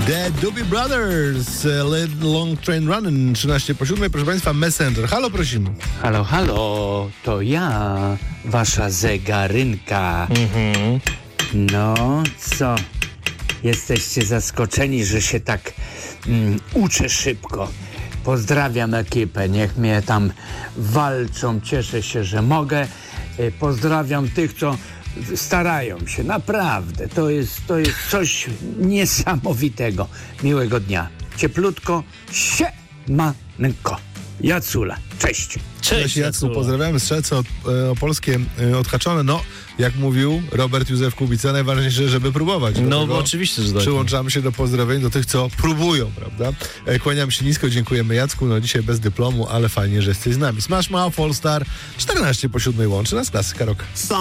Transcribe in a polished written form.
The Doobie Brothers, Long Train Running, 13:07, proszę Państwa, Messenger. Halo, prosimy. Halo, halo, to ja, wasza zegarynka. No, co? Jesteście zaskoczeni, że się tak uczę szybko. Pozdrawiam ekipę, niech mnie tam walczą, cieszę się, że mogę. Pozdrawiam tych, co starają się, naprawdę. To jest coś niesamowitego. Miłego dnia. Cieplutko, siemanko. Jacula, cześć. Cześć Jacku, pozdrawiamy strzelce opolskie odhaczone. No, jak mówił Robert Józef Kubica, najważniejsze, żeby próbować. No bo oczywiście, że tak. Przyłączamy się do pozdrowień do tych, co próbują, prawda? Kłaniam się nisko, dziękujemy Jacku. No dzisiaj bez dyplomu, ale fajnie, że jesteś z nami. Smash Mouth All Star, 14:07 łączy nas Klasyka Rock.